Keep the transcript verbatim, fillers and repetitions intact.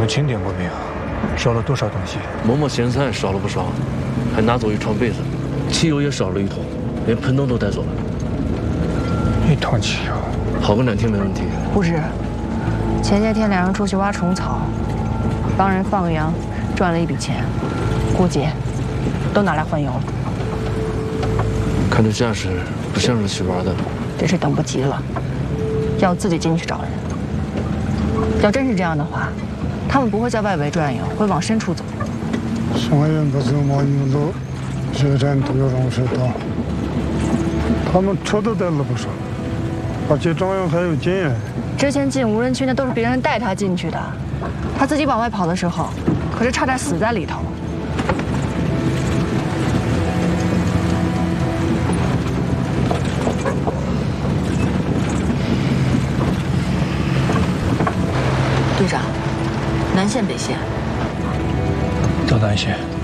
们清点过没有？少了多少东西？ 嬷嬷咸菜少了不少，还拿走一床被子，汽油也少了一桶，连盆灯都带走了。 一桶汽油， 跑个两天没问题。 不是，前些天两人出去挖虫草，帮人放羊，赚了一笔钱，估计都拿来换油了。 看这架势，不像是去玩的。 真是等不及了，要自己进去找人。要真是这样的话，他们不会在外围转悠，会往深处走。 上海人不是往牛走，学山都要让学到。他们车都带了不少，而且张扬还有经验。 之前进无人区那都是别人带他进去的，他自己往外跑的时候，可是差点死在里头。队长，南线北线？ 到南线。